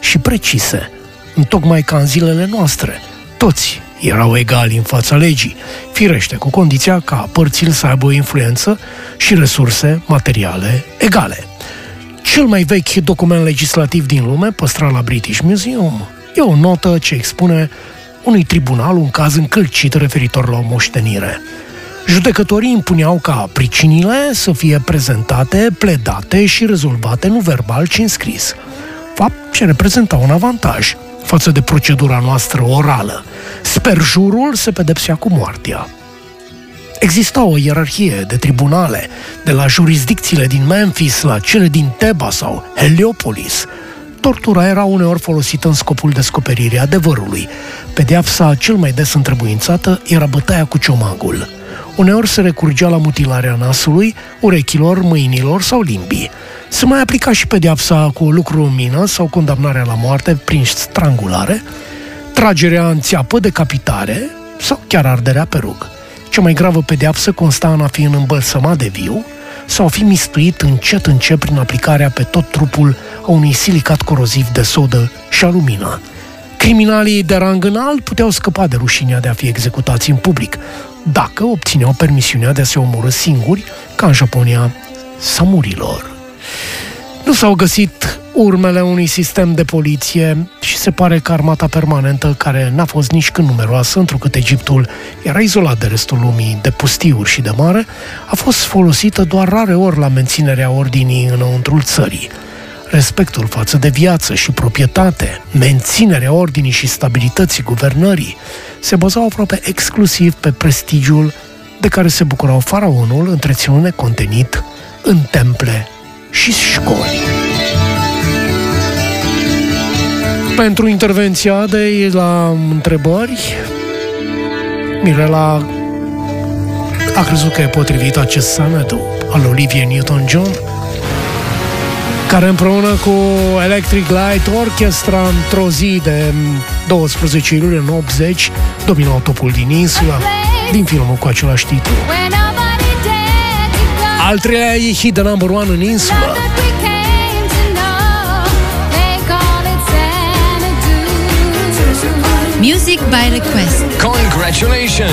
și precise, întocmai ca în zilele noastre. Toți erau egali în fața legii, firește cu condiția ca părțile să aibă o influență și resurse materiale egale. Cel mai vechi document legislativ din lume, păstrat la British Museum, e o notă ce expune unui tribunal un caz încălcit referitor la o moștenire. Judecătorii impuneau ca pricinile să fie prezentate, pledate și rezolvate nu verbal, ci în scris. Fapt ce reprezenta un avantaj față de procedura noastră orală. Sperjurul se pedepsea cu moartea. Exista o ierarhie de tribunale, de la jurisdicțiile din Memphis la cele din Teba sau Heliopolis. Tortura era uneori folosită în scopul descoperirii adevărului. Pedeapsa cel mai des întrebuințată era bătaia cu ciomagul. Uneori se recurgea la mutilarea nasului, urechilor, mâinilor sau limbii. Se mai aplica și pedeapsa cu lucru în mină sau condamnarea la moarte prin strangulare, tragerea în țeapă, decapitare sau chiar arderea pe rug. Cea mai gravă pedeapsă consta în a fi îmbălsămat de viu sau a fi mistuit încet prin aplicarea pe tot trupul a unui silicat coroziv de sodă și alumină. Criminalii de rang înalt puteau scăpa de rușinea de a fi executați în public, dacă obțineau permisiunea de a se omorî singuri, ca în Japonia samurilor. Nu s-au găsit urmele unui sistem de poliție și se pare că armata permanentă, care n-a fost nici când numeroasă, întrucât Egiptul era izolat de restul lumii, de pustiuri și de mare, a fost folosită doar rare ori la menținerea ordinii înăuntrul țării. Respectul față de viață și proprietate, menținerea ordinii și stabilității guvernării se bazau aproape exclusiv pe prestigiul de care se bucurau faraonul, întreținut necontenit în temple și școli. Pentru intervenția de la întrebări, Mirela a crezut că e potrivit acest sonetul al Olivia Newton-John, care împreună cu Electric Light Orchestra într-o zi de 12 iulie în 80 dominau topul din insula, din filmul cu același titlu. Al treilea e hit de number one în insulă. Music by request. Congratulations!